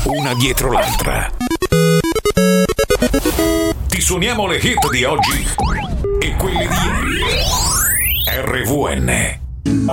una dietro l'altra. Ti suoniamo le hit di oggi e quelle di ieri. RVN.